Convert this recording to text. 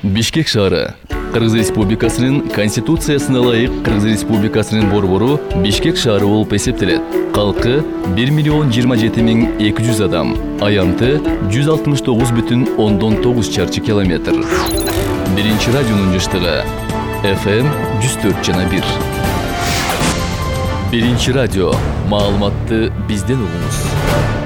Бишкек шаары. Кыргыз Республикасынын Конституциясына ылайык Кыргыз Республикасынын борбору Бишкек шаары болуп эсептелет. Калкы 1,27,200 адам. Аянты 169,9 чарчы километр. Биринчи радионун жыштыгы FM 104,1. Биринчи радио. Маалыматты бизден угуңуз.